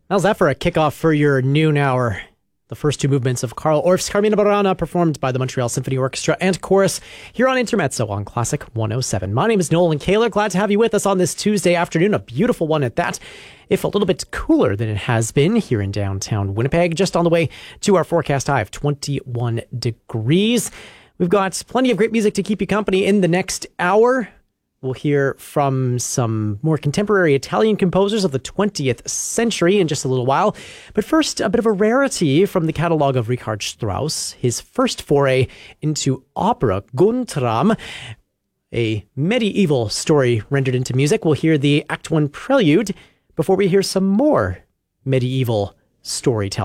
How's that for a kickoff for your noon hour? The first two movements of Carl Orff's Carmina Burana, performed by the Montreal Symphony Orchestra and Chorus, here on Intermezzo on Classic 107. My name is Nolan Kaler. Glad to have you with us on this Tuesday afternoon, a beautiful one at that, if a little bit cooler than it has been here in downtown Winnipeg, just on the way to our forecast high of 21 degrees. We've got plenty of great music to keep you company in the next hour. We'll hear from some more contemporary Italian composers of the 20th century in just a little while. But first, a bit of a rarity from the catalog of Richard Strauss, his first foray into opera, Guntram, a medieval story rendered into music. We'll hear the Act 1 prelude before we hear some more medieval storytelling.